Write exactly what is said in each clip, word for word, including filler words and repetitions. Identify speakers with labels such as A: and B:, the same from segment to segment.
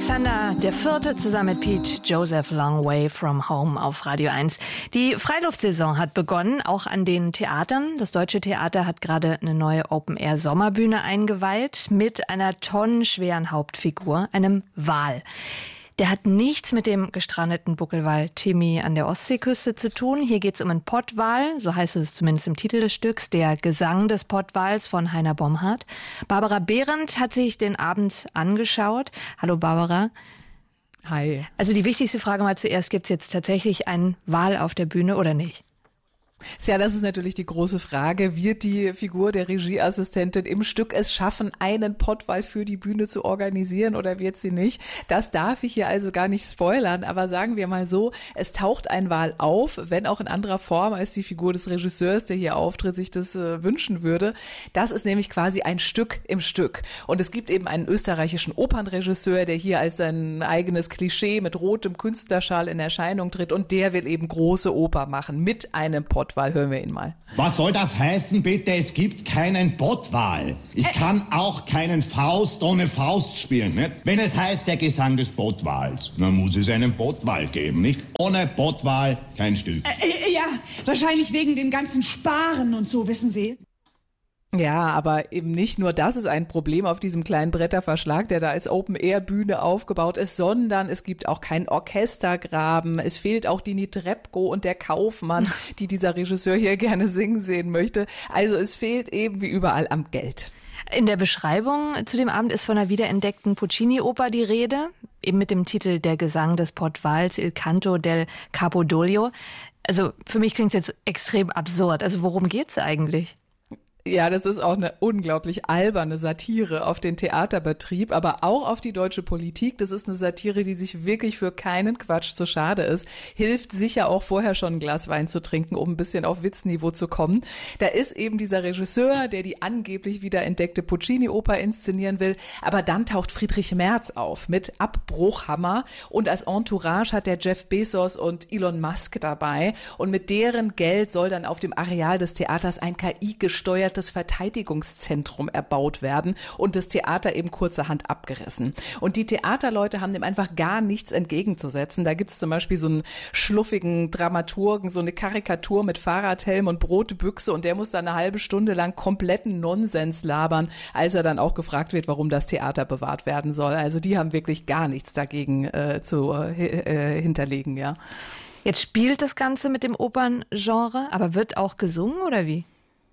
A: Alexander der Vierte zusammen mit Pete Joseph Long Way from Home auf Radio eins. Die Freiluftsaison hat begonnen, auch an den Theatern. Das Deutsche Theater hat gerade eine neue Open-Air-Sommerbühne eingeweiht mit einer tonnenschweren Hauptfigur, einem Wal. Der hat nichts mit dem gestrandeten Buckelwal Timmy an der Ostseeküste zu tun. Hier geht es um einen Pottwal, so heißt es zumindest im Titel des Stücks, der Gesang des Pottwals von Heiner Bomhard. Barbara Behrendt hat sich den Abend angeschaut. Hallo Barbara.
B: Hi.
A: Also die wichtigste Frage mal zuerst, gibt es jetzt tatsächlich einen Wal auf der Bühne oder nicht?
B: Ja, das ist natürlich die große Frage. Wird die Figur der Regieassistentin im Stück es schaffen, einen Pottwal für die Bühne zu organisieren oder wird sie nicht? Das darf ich hier also gar nicht spoilern, aber sagen wir mal so, es taucht ein Wal auf, wenn auch in anderer Form als die Figur des Regisseurs, der hier auftritt, sich das äh, wünschen würde. Das ist nämlich quasi ein Stück im Stück. Und es gibt eben einen österreichischen Opernregisseur, der hier als sein eigenes Klischee mit rotem Künstlerschal in Erscheinung tritt und der will eben große Oper machen mit einem Pottwal. Hören wir ihn mal.
C: Was soll das heißen, bitte? Es gibt keinen Pottwal. Ich kann auch keinen Faust ohne Faust spielen, nicht? Wenn es heißt, der Gesang des Pottwals, dann muss es einen Pottwal geben, nicht? Ohne Pottwal kein Stück.
D: Äh, ja, wahrscheinlich wegen den ganzen Sparen und so, wissen Sie.
B: Ja, aber eben nicht nur das ist ein Problem auf diesem kleinen Bretterverschlag, der da als Open-Air-Bühne aufgebaut ist, sondern es gibt auch keinen Orchestergraben, es fehlt auch die Nitrebko und der Kaufmann, die dieser Regisseur hier gerne singen sehen möchte. Also es fehlt eben wie überall am Geld.
A: In der Beschreibung zu dem Abend ist von einer wiederentdeckten Puccini-Oper die Rede, eben mit dem Titel Der Gesang des Pottwals, Il Canto del Capodoglio. Also für mich klingt es jetzt extrem absurd. Also worum geht's eigentlich?
B: Ja, das ist auch eine unglaublich alberne Satire auf den Theaterbetrieb, aber auch auf die deutsche Politik. Das ist eine Satire, die sich wirklich für keinen Quatsch zu schade ist. Hilft sicher auch vorher schon ein Glas Wein zu trinken, um ein bisschen auf Witzniveau zu kommen. Da ist eben dieser Regisseur, der die angeblich wiederentdeckte Puccini-Oper inszenieren will, aber dann taucht Friedrich Merz auf mit Abbruchhammer und als Entourage hat der Jeff Bezos und Elon Musk dabei und mit deren Geld soll dann auf dem Areal des Theaters ein K I-gesteuertes Verteidigungszentrum erbaut werden und das Theater eben kurzerhand abgerissen. Und die Theaterleute haben dem einfach gar nichts entgegenzusetzen. Da gibt es zum Beispiel so einen schluffigen Dramaturgen, so eine Karikatur mit Fahrradhelm und Brotbüchse und der muss dann eine halbe Stunde lang kompletten Nonsens labern, als er dann auch gefragt wird, warum das Theater bewahrt werden soll. Also die haben wirklich gar nichts dagegen äh, zu äh, hinterlegen, ja.
A: Jetzt spielt das Ganze mit dem Operngenre, aber wird auch gesungen oder wie?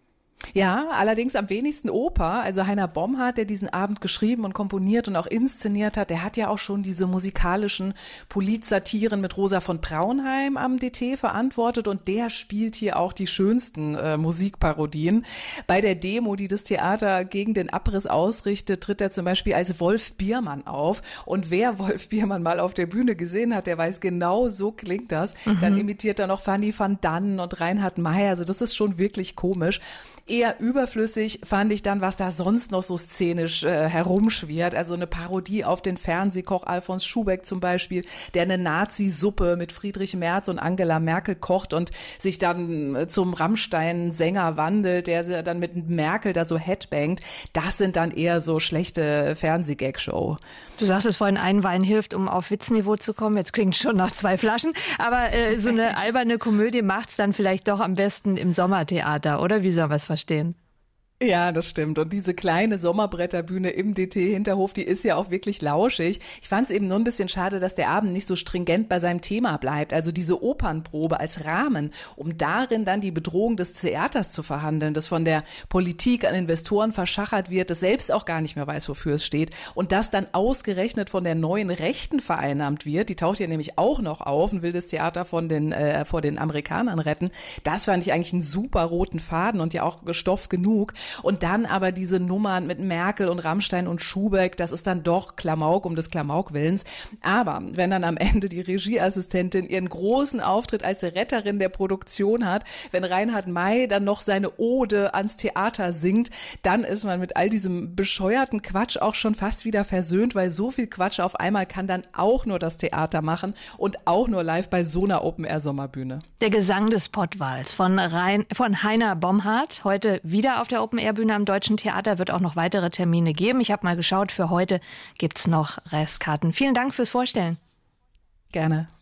B: Ja, allerdings am wenigsten Oper. Also Heiner Bomhard, der diesen Abend geschrieben und komponiert und auch inszeniert hat, der hat ja auch schon diese musikalischen Politsatiren mit Rosa von Braunheim am D T verantwortet und der spielt hier auch die schönsten äh, Musikparodien. Bei der Demo, die das Theater gegen den Abriss ausrichtet, tritt er zum Beispiel als Wolf Biermann auf. Und wer Wolf Biermann mal auf der Bühne gesehen hat, der weiß, genau so klingt das. Mhm. Dann imitiert er noch Fanny van Dannen und Reinhard May. Also das ist schon wirklich komisch. Eher überflüssig fand ich dann, was da sonst noch so szenisch äh, herumschwirrt. Also eine Parodie auf den Fernsehkoch Alfons Schubeck zum Beispiel, der eine Nazi-Suppe mit Friedrich Merz und Angela Merkel kocht und sich dann äh, zum Rammstein-Sänger wandelt, der dann mit Merkel da so headbangt. Das sind dann eher so schlechte Fernsehgag-Show.
A: Du sagtest vorhin, ein Wein hilft, um auf Witzniveau zu kommen. Jetzt klingt schon nach zwei Flaschen. Aber äh, so eine alberne Komödie macht's dann vielleicht doch am besten im Sommertheater, oder? Wie soll man es verstehen?
B: Ja, das stimmt. Und diese kleine Sommerbretterbühne im D T-Hinterhof, die ist ja auch wirklich lauschig. Ich fand es eben nur ein bisschen schade, dass der Abend nicht so stringent bei seinem Thema bleibt. Also diese Opernprobe als Rahmen, um darin dann die Bedrohung des Theaters zu verhandeln, das von der Politik an Investoren verschachert wird, das selbst auch gar nicht mehr weiß, wofür es steht. Und das dann ausgerechnet von der neuen Rechten vereinnahmt wird. Die taucht ja nämlich auch noch auf und will das Theater von den, äh, vor den Amerikanern retten. Das fand ich eigentlich einen super roten Faden und ja auch Stoff genug. Und dann aber diese Nummern mit Merkel und Rammstein und Schubeck, das ist dann doch Klamauk um des Klamauk-Willens. Aber wenn dann am Ende die Regieassistentin ihren großen Auftritt als Retterin der Produktion hat, wenn Reinhard May dann noch seine Ode ans Theater singt, dann ist man mit all diesem bescheuerten Quatsch auch schon fast wieder versöhnt, weil so viel Quatsch auf einmal kann dann auch nur das Theater machen und auch nur live bei so einer Open-Air-Sommerbühne.
A: Der Gesang des Pottwals von, Rein, von Heiner Bomhard, heute wieder auf der Open Open-Air-Bühne am Deutschen Theater, wird auch noch weitere Termine geben. Ich habe mal geschaut, für heute gibt's noch Restkarten. Vielen Dank fürs Vorstellen.
B: Gerne.